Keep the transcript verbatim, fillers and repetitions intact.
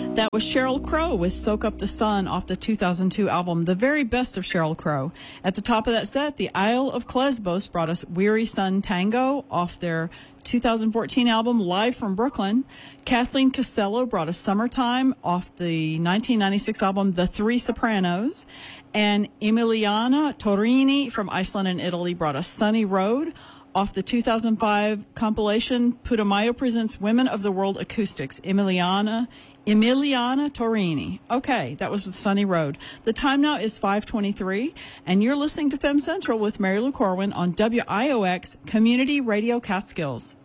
That was Sheryl Crow with Soak Up the Sun off the two thousand two album, the very best of Sheryl Crow. At the top of that set, the Isle of Klesbos brought us Weary Sun Tango off their two thousand fourteen album, Live from Brooklyn. Kathleen Costello brought us Summertime off the nineteen ninety-six album, The Three Sopranos. And Emiliana Torini from Iceland and Italy brought us Sunny Road off the two thousand five compilation, Putumayo Presents Women of the World Acoustics. Emiliana Emiliana Torini. Okay, that was with Sunny Road. The time now is five twenty-three, and you're listening to Femme Central with Mary Lou Corwin on W I O X Community Radio Catskills.